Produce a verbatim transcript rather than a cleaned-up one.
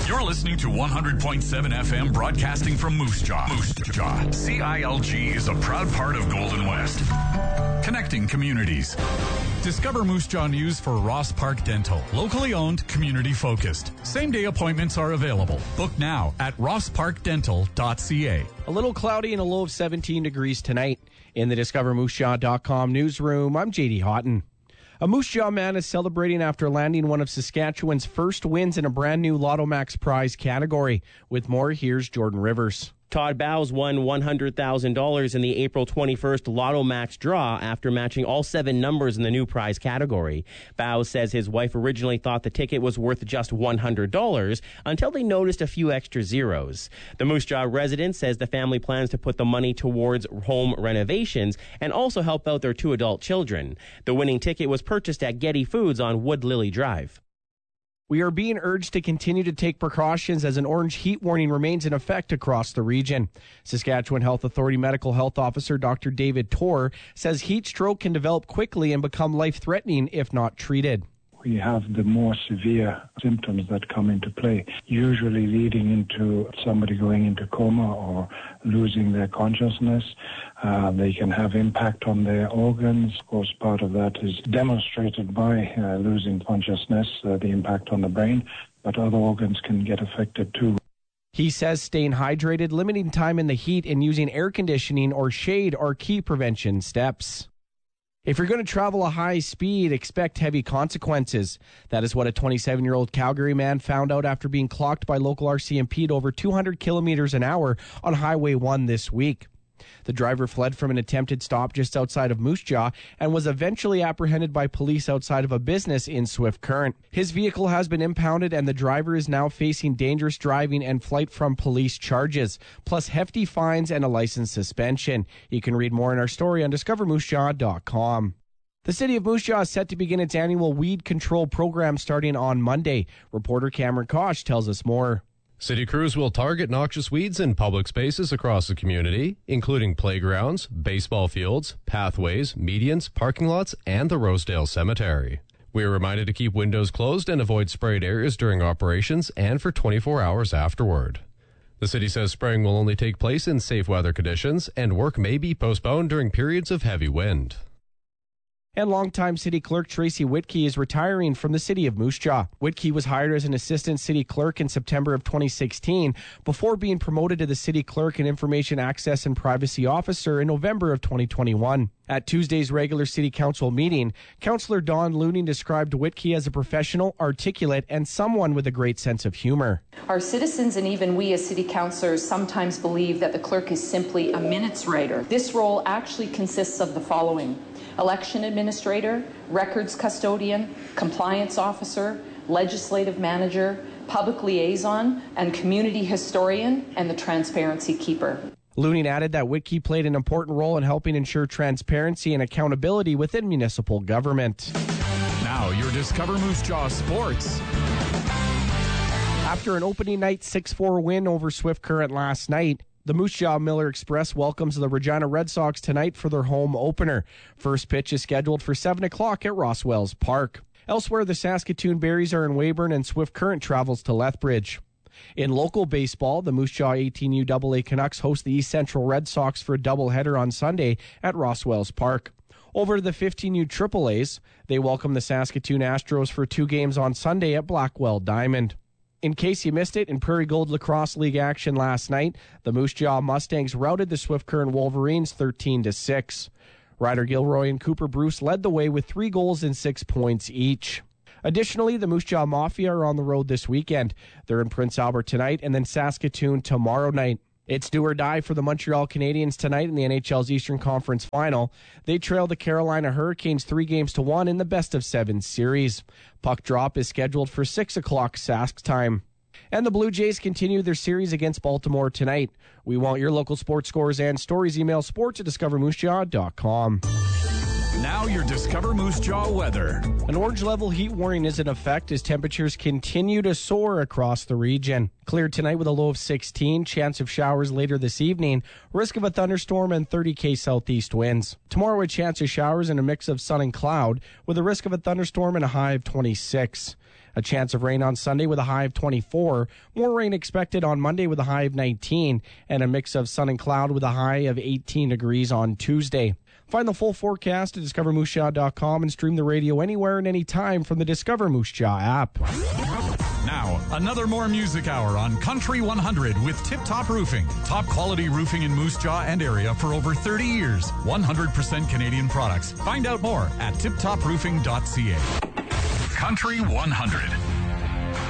You're listening to one hundred point seven F M broadcasting from Moose Jaw. Moose Jaw. C I L G is a proud part of Golden West. Connecting communities. Discover Moose Jaw news for Ross Park Dental. Locally owned, community focused. Same day appointments are available. Book now at ross park dental dot c a. A little cloudy and a low of seventeen degrees tonight. In the discover moose jaw dot com newsroom, I'm J D Houghton. A Moose Jaw man is celebrating after landing one of Saskatchewan's first wins in a brand new Lotto Max prize category. With more, here's Jordan Rivers. Todd Bowes won one hundred thousand dollars in the April twenty-first Lotto Max draw after matching all seven numbers in the new prize category. Bowes says his wife originally thought the ticket was worth just one hundred dollars until they noticed a few extra zeros. The Moose Jaw resident says the family plans to put the money towards home renovations and also help out their two adult children. The winning ticket was purchased at Getty Foods on Wood Lily Drive. We are being urged to continue to take precautions as an orange heat warning remains in effect across the region. Saskatchewan Health Authority Medical Health Officer Doctor David Torr says heat stroke can develop quickly and become life-threatening if not treated. We have the more severe symptoms that come into play, usually leading into somebody going into coma or losing their consciousness. Uh, they can have impact on their organs. Of course, part of that is demonstrated by uh, losing consciousness, uh, the impact on the brain, but other organs can get affected too. He says staying hydrated, limiting time in the heat, and using air conditioning or shade are key prevention steps. If you're going to travel a high speed, expect heavy consequences. That is what a twenty-seven-year-old Calgary man found out after being clocked by local R C M P at over two hundred kilometers an hour on Highway one this week. The driver fled from an attempted stop just outside of Moose Jaw and was eventually apprehended by police outside of a business in Swift Current. His vehicle has been impounded and the driver is now facing dangerous driving and flight from police charges, plus hefty fines and a license suspension. You can read more in our story on discover moose jaw dot com. The city of Moose Jaw is set to begin its annual weed control program starting on Monday. Reporter Cameron Koch tells us more. City crews will target noxious weeds in public spaces across the community, including playgrounds, baseball fields, pathways, medians, parking lots, and the Rosedale Cemetery. We are reminded to keep windows closed and avoid sprayed areas during operations and for twenty-four hours afterward. The city says spraying will only take place in safe weather conditions, and work may be postponed during periods of heavy wind. And longtime city clerk Tracy Whitkey is retiring from the city of Moose Jaw. Whitkey was hired as an assistant city clerk in September of twenty sixteen before being promoted to the city clerk and information access and privacy officer in November of twenty twenty-one. At Tuesday's regular city council meeting, Councillor Dawn Looney described Whitkey as a professional, articulate, and someone with a great sense of humor. Our citizens and even we as city councillors sometimes believe that the clerk is simply a minutes writer. This role actually consists of the following: election administrator, records custodian, compliance officer, legislative manager, public liaison, and community historian, and the transparency keeper. Looney added that Whitkey played an important role in helping ensure transparency and accountability within municipal government. Now your Discover Moose Jaw Sports. After an opening night six four win over Swift Current last night, the Moose Jaw Miller Express welcomes the Regina Red Sox tonight for their home opener. First pitch is scheduled for seven o'clock at Rosswells Park. Elsewhere, the Saskatoon Berries are in Weyburn and Swift Current travels to Lethbridge. In local baseball, the Moose Jaw eighteen U double A Canucks host the East Central Red Sox for a doubleheader on Sunday at Rosswells Park. Over to the fifteen U triple A's, they welcome the Saskatoon Astros for two games on Sunday at Blackwell Diamond. In case you missed it, in Prairie Gold Lacrosse League action last night, the Moose Jaw Mustangs routed the Swift Current Wolverines thirteen to six. Ryder Gilroy and Cooper Bruce led the way with three goals and six points each. Additionally, the Moose Jaw Mafia are on the road this weekend. They're in Prince Albert tonight and then Saskatoon tomorrow night. It's do or die for the Montreal Canadiens tonight in the N H L's Eastern Conference Final. They trail the Carolina Hurricanes three games to one in the best of seven series. Puck drop is scheduled for six o'clock Sask time. And the Blue Jays continue their series against Baltimore tonight. We want your local sports scores and stories. Email sports at discover moose jaw dot com. Now your Discover Moose Jaw weather. An orange level heat warning is in effect as temperatures continue to soar across the region. Clear tonight with a low of sixteen, chance of showers later this evening, risk of a thunderstorm and thirty kilometer southeast winds. Tomorrow a chance of showers and a mix of sun and cloud with a risk of a thunderstorm and a high of twenty-six. A chance of rain on Sunday with a high of twenty-four. More rain expected on Monday with a high of nineteen. And a mix of sun and cloud with a high of eighteen degrees on Tuesday. Find the full forecast at discover moose jaw dot com and stream the radio anywhere and anytime from the Discover Moose Jaw app. Now, another more music hour on Country one hundred with Tip Top Roofing. Top quality roofing in Moose Jaw and area for over thirty years. one hundred percent Canadian products. Find out more at tip top roofing dot c a. Country one hundred.